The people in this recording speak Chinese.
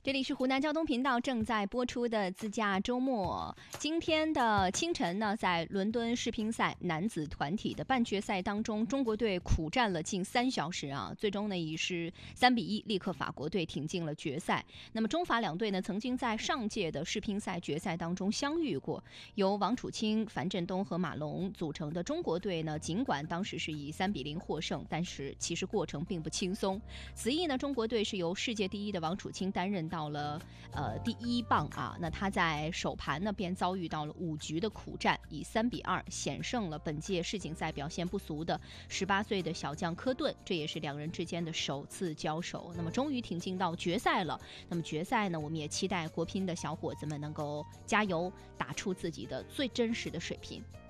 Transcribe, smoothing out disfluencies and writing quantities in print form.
这里是湖南交通频道正在播出的自驾周末。今天的清晨呢，在伦敦世乒赛男子团体的半决赛当中，中国队苦战了近3小时啊，最终呢以是3-1力克法国队，挺进了决赛。那么中法两队呢，曾经在上届的世乒赛决赛当中相遇过，由王楚钦、樊振东和马龙组成的中国队呢，尽管当时是以3-0获胜，但是其实过程并不轻松。此役呢，中国队是由世界第一的王楚钦担任到了第1棒啊，那他在首盘呢便遭遇到了5局的苦战，以3-2险胜了本届世锦赛表现不俗的18岁的小将科顿，这也是两人之间的首次交手。那么终于挺进到决赛了。那么决赛呢，我们也期待国乒的小伙子们能够加油，打出自己的最真实的水平。